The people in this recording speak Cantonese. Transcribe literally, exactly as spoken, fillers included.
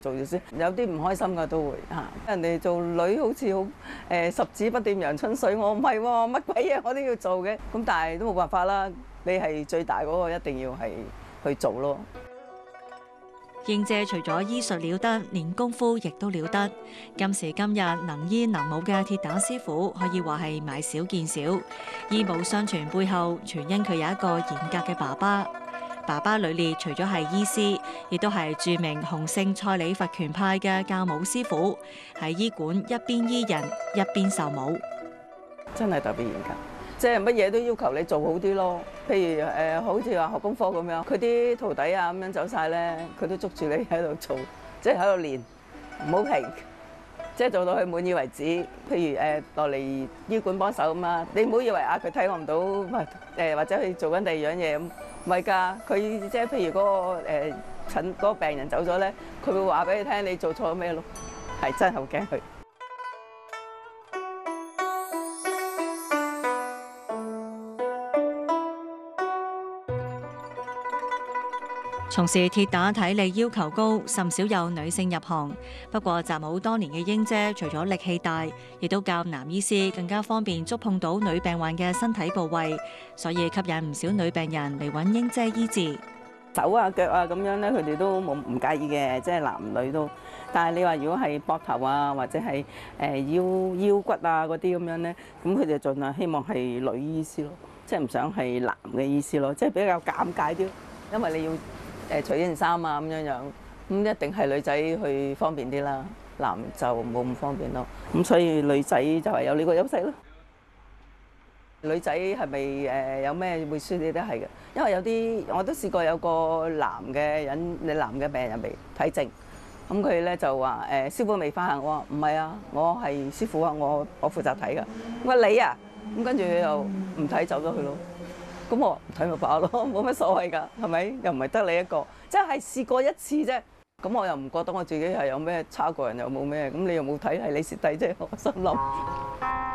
做住先，有啲唔開心㗎都會嚇。人哋做女好似好誒十指不掂陽春水，我唔係喎，乜鬼嘢我都要做嘅。咁但係都冇辦法啦，你係最大嗰個，一定要係去做咯。 英姐除咗醫術了得，練功夫亦都了得。今時今日能醫能武嘅鐵打師傅，可以話係買少見少。醫武相傳背後，全因佢有一個嚴格嘅爸爸。爸爸呂烈除咗係醫師，亦都係著名洪聖蔡李佛拳派嘅教武師傅，喺醫館一邊醫人一邊授武， 真係特別嚴格，即係乜嘢都要求你做好啲咯。譬如誒、呃，好似話學功課咁樣，佢啲徒弟啊咁樣走晒咧，佢都捉住你喺度做，即係喺度練，唔好停，即係做到佢滿意為止。譬如誒落嚟醫館幫手咁啊，你唔好以為啊佢睇我唔到，誒、呃、或者佢做緊第二樣嘢咁。唔係㗎，佢即係譬如嗰、那個誒、呃、診嗰個病人走咗咧，佢會話俾你聽你做錯咩咯，係真係好驚佢。 從事鐵打體力要求高，甚少有女性入行。不過習武多年嘅英姐，除咗力氣大，亦都較男醫師更加方便觸碰到女病患嘅身體部位，所以吸引唔少女病人嚟揾英姐醫治。 手啊腳啊咁樣咧，佢哋都冇唔介意嘅，即係男女都。但係你話如果係膊頭啊，或者係誒腰腰骨啊嗰啲咁樣咧，咁佢哋盡量希望係女醫師咯，即係唔想係男嘅醫師咯，即係比較尷尬啲，因為你要。誒除件衫啊咁樣樣，咁一定係女仔去方便啲啦，男就冇咁方便咯。咁所以女仔就係有呢個優勢咯。女仔係咪誒有咩會輸啲都係嘅？因為有啲我都試過有個男嘅人，你男嘅病人嚟睇症，咁佢咧就話誒師傅未翻啊，我話唔係啊，我係師傅啊，我我負責睇㗎。我話你啊，咁跟住佢又唔睇走咗去咯。咁我睇咪罷咯，冇乜所謂㗎，係咪？又唔係得你一個，即係試過一次啫。咁我又唔覺得我自己係有咩差過人，又冇咩。咁你又冇睇，係你蝕底啫，我心諗。